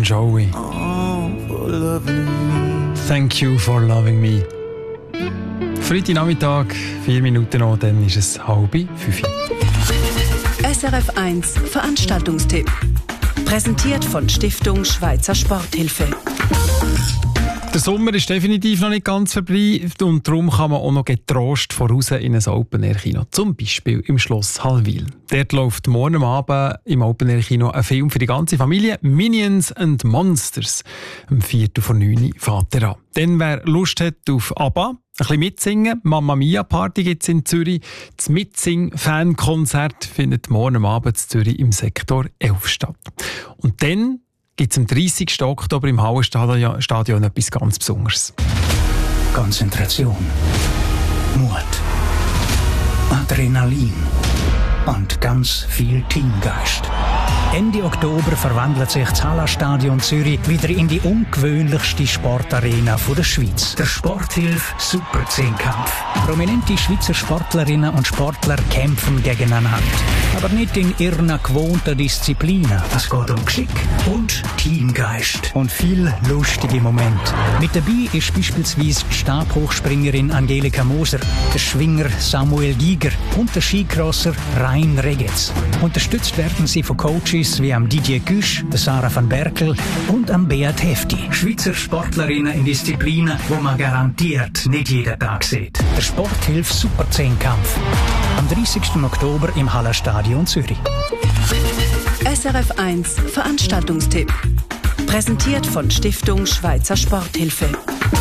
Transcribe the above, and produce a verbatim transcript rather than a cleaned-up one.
Joey. Oh, for loving me. Thank you for loving me. Freitagnachmittag, vier Minuten noch, dann ist es halb fünf. S R F eins Veranstaltungstipp. Präsentiert von Stiftung Schweizer Sporthilfe. Der Sommer ist definitiv noch nicht ganz vorbei und darum kann man auch noch getrost voraus in ein Open-Air-Kino. Zum Beispiel im Schloss Hallwil. Dort läuft morgen Abend im Open-Air-Kino ein Film für die ganze Familie, Minions and Monsters. Am vierten vor neun fährt er an. Dann, wer Lust hat auf ABBA, ein bisschen mitsingen, Mamma Mia Party gibt es in Zürich. Das Mitsing-Fankonzert findet morgen Abend in Zürich im Sektor elf statt. Und dann gibt es am dreißigsten Oktober im Hallenstadion etwas ganz Besonderes. Konzentration, Mut, Adrenalin und ganz viel Teamgeist. Ende Oktober verwandelt sich das Hallenstadion Zürich wieder in die ungewöhnlichste Sportarena der Schweiz. Der Sporthilfe Super-Zehnkampf. Prominente Schweizer Sportlerinnen und Sportler kämpfen gegeneinander. Aber nicht in ihren gewohnten Disziplinen. Es geht um Geschick und Teamgeist. Und viel lustige Momente. Mit dabei ist beispielsweise die Stabhochspringerin Angelika Moser, der Schwinger Samuel Giger und der Skicrosser Rein Regetz. Unterstützt werden sie von Coaches wie am Didier Güsch, der Sarah van Berkel und am Beat Hefti. Schweizer Sportlerinnen in Disziplinen, wo man garantiert nicht jeden Tag sieht. Der Sporthilfe Super-Zehnkampf. Am dreißigsten Oktober im Hallenstadion Zürich. S R F eins Veranstaltungstipp. Präsentiert von Stiftung Schweizer Sporthilfe.